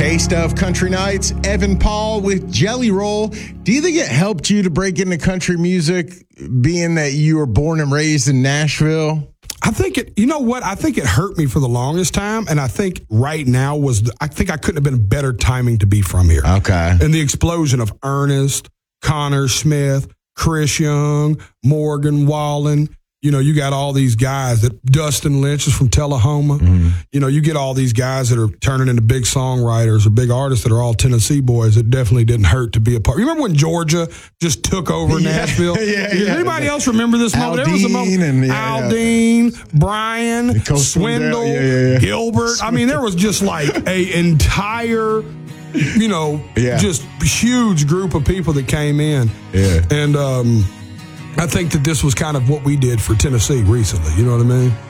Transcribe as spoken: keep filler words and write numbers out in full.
Taste of Country Nights, Evan Paul with Jelly Roll. Do you think it helped you to break into country music, being that you were born and raised in Nashville? I think it, you know what? I think it hurt me for the longest time. And I think right now was, the, I think I couldn't have been better timing to be from here. Okay. And the explosion of Ernest, Connor Smith, Chris Young, Morgan Wallen. You know, you got all these guys that Dustin Lynch is from Tullahoma. Mm-hmm. You know, you get all these guys that are turning into big songwriters or big artists that are all Tennessee boys. It definitely didn't hurt to be a part. You remember when Georgia just took over yeah, Nashville? Yeah, Does yeah. anybody else remember this moment? Aldine There was a moment. And, yeah, Aldine, yeah. Brian, Swindle, yeah, yeah, yeah. Gilbert. I mean, there was just like a entire, you know, yeah. just huge group of people that came in. Yeah. And, um, I think that this was kind of what we did for Tennessee recently. You know what I mean?